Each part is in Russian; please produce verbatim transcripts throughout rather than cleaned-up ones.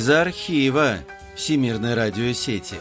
из архива Всемирной радиосети.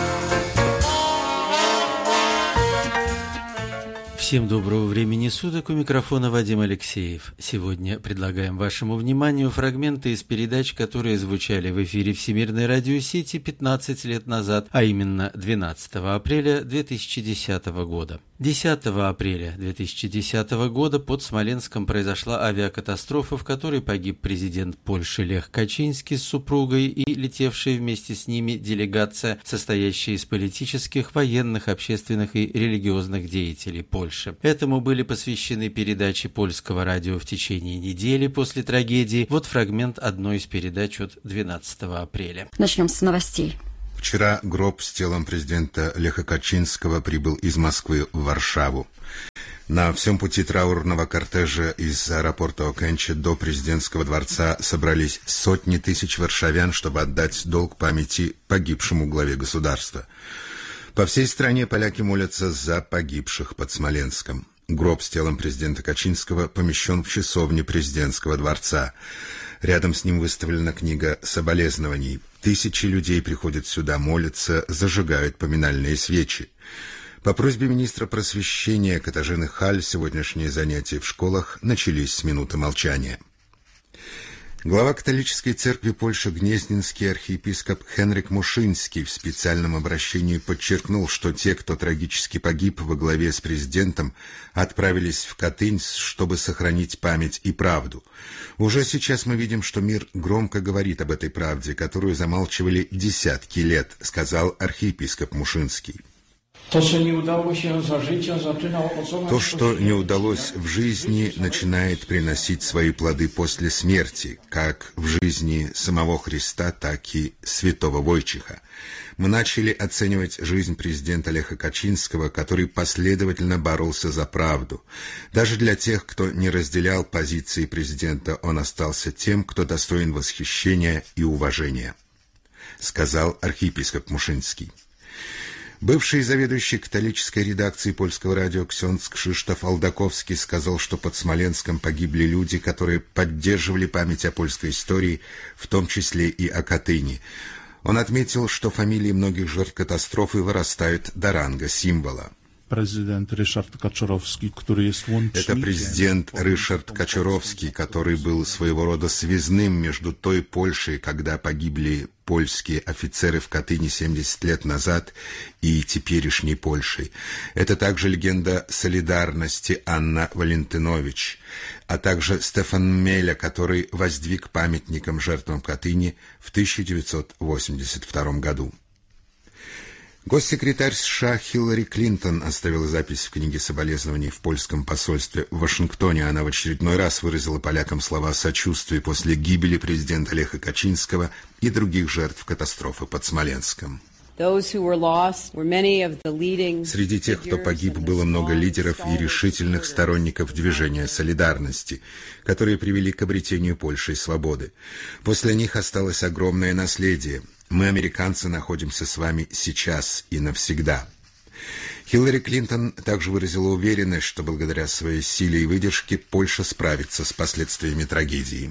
Всем доброго времени суток, у микрофона Вадим Алексеев. Сегодня предлагаем вашему вниманию фрагменты из передач, которые звучали в эфире Всемирной радиосети пятнадцать лет назад, а именно двенадцатого апреля две тысячи десятого года. десятого апреля две тысячи десятого года под Смоленском произошла авиакатастрофа, в которой погиб президент Польши Лех Качинский с супругой и летевшая вместе с ними делегация, состоящая из политических, военных, общественных и религиозных деятелей Польши. Этому были посвящены передачи польского радио в течение недели после трагедии. Вот фрагмент одной из передач от двенадцатого апреля. Начнем с новостей. Вчера гроб с телом президента Леха Качинского прибыл из Москвы в Варшаву. На всем пути траурного кортежа из аэропорта Окенче до президентского дворца собрались сотни тысяч варшавян, чтобы отдать долг памяти погибшему главе государства. По всей стране поляки молятся за погибших под Смоленском. Гроб с телом президента Качинского помещен в часовне президентского дворца. Рядом с ним выставлена книга соболезнований. Тысячи людей приходят сюда, молятся, зажигают поминальные свечи. По просьбе министра просвещения Катажины Халь сегодняшние занятия в школах начались с минуты молчания. Глава католической церкви Польши Гнезденский архиепископ Хенрик Мушинский в специальном обращении подчеркнул, что те, кто трагически погиб во главе с президентом, отправились в Катынь, чтобы сохранить память и правду. Уже сейчас мы видим, что мир громко говорит об этой правде, которую замалчивали десятки лет, сказал архиепископ Мушинский. То, что не удалось в жизни, начинает приносить свои плоды после смерти, как в жизни самого Христа, так и святого Войчиха. Мы начали оценивать жизнь президента Леха Качинского, который последовательно боролся за правду. Даже для тех, кто не разделял позиции президента, он остался тем, кто достоин восхищения и уважения, сказал архиепископ Мушинский. Бывший заведующий католической редакцией польского радио ксёндз Кшиштоф Алдаковский сказал, что под Смоленском погибли люди, которые поддерживали память о польской истории, в том числе и о Катыни. Он отметил, что фамилии многих жертв катастрофы вырастают до ранга символа. Президент Ришард Качуровский, который есть лунчником. Это президент Ришард Качуровский, который был своего рода связным между той Польшей, когда погибли польские офицеры в Катыни семьдесят лет назад, и теперешней Польшей. Это также легенда солидарности Анна Валентинович, а также Стефан Меля, который воздвиг памятником жертвам Катыни в тысяча девятьсот восемьдесят втором году. Госсекретарь США Хиллари Клинтон оставила запись в книге соболезнований в польском посольстве в Вашингтоне. Она в очередной раз выразила полякам слова сочувствия после гибели президента Леха Качинского и других жертв катастрофы под Смоленском. Среди тех, кто погиб, было много лидеров и решительных сторонников движения солидарности, которые привели к обретению Польшей свободы. После них осталось огромное наследие. Мы, американцы, находимся с вами сейчас и навсегда. Хиллари Клинтон также выразила уверенность, что благодаря своей силе и выдержке Польша справится с последствиями трагедии.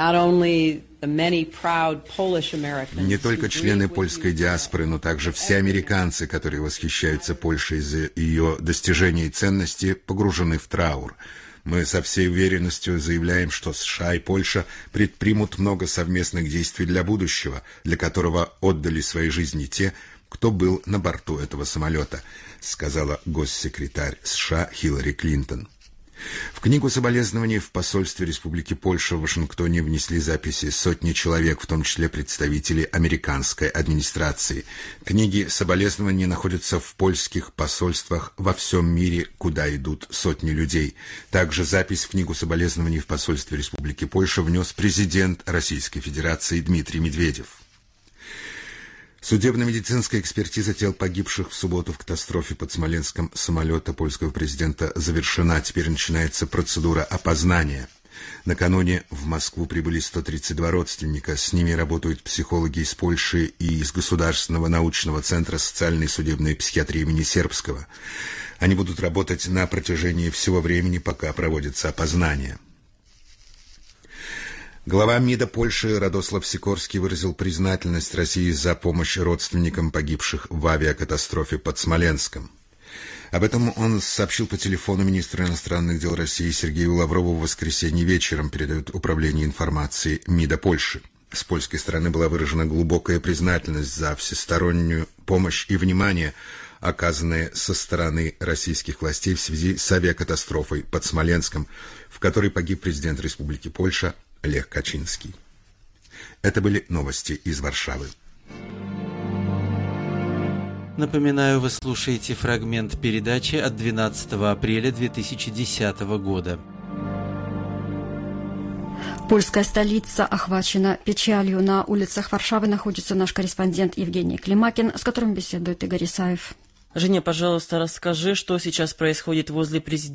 Не только члены польской диаспоры, но также все американцы, которые восхищаются Польшей за ее достижения и ценности, погружены в траур. Мы со всей уверенностью заявляем, что США и Польша предпримут много совместных действий для будущего, для которого отдали свои жизни те, кто был на борту этого самолета, сказала госсекретарь США Хиллари Клинтон. В книгу соболезнований в посольстве Республики Польша в Вашингтоне внесли записи сотни человек, в том числе представителей американской администрации. Книги соболезнований находятся в польских посольствах во всем мире, куда идут сотни людей. Также запись в книгу соболезнований в посольстве Республики Польша внес президент Российской Федерации Дмитрий Медведев. Судебно-медицинская экспертиза тел погибших в субботу в катастрофе под Смоленском самолета польского президента завершена. Теперь начинается процедура опознания. Накануне в Москву прибыли сто тридцать два родственника. С ними работают психологи из Польши и из Государственного научного центра социальной и судебной психиатрии имени Сербского. Они будут работать на протяжении всего времени, пока проводится опознание. Глава МИДа Польши Радослав Сикорский выразил признательность России за помощь родственникам погибших в авиакатастрофе под Смоленском. Об этом он сообщил по телефону министру иностранных дел России Сергею Лаврову в воскресенье вечером, передает Управление информации МИДа Польши. С польской стороны была выражена глубокая признательность за всестороннюю помощь и внимание, оказанное со стороны российских властей в связи с авиакатастрофой под Смоленском, в которой погиб президент Республики Польша Лех Качинский. Это были новости из Варшавы. Напоминаю, вы слушаете фрагмент передачи от двенадцатого апреля две тысячи десятого года. Польская столица охвачена печалью. На улицах Варшавы находится наш корреспондент Евгений Климакин, с которым беседует Игорь Исаев. Женя, пожалуйста, расскажи, что сейчас происходит возле президента.